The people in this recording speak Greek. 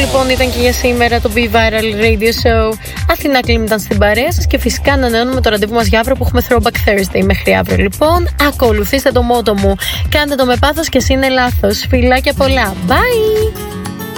λοιπόν ήταν και για σήμερα το Be Viral Radio Show. Αθηνά Κλίμ ήταν στην παρέα σας και φυσικά ανανεώνουμε το ραντεβού μας για αύριο που έχουμε Throwback Thursday. Μέχρι αύριο λοιπόν. Ακολουθήστε το μότο μου. Κάντε το με πάθος και εσύ είναι λάθος. Φιλάκια πολλά. Bye!